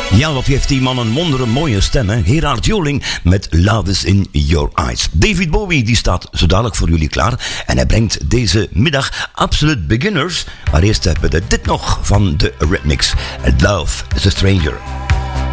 Ja, wat heeft die man een wondere mooie stem, hè? Gerard Joling met Love is in Your Eyes. David Bowie, die staat zo dadelijk voor jullie klaar. En hij brengt deze middag Absolute Beginners. Maar eerst hebben we dit nog van de Rhythmics. Love is a Stranger.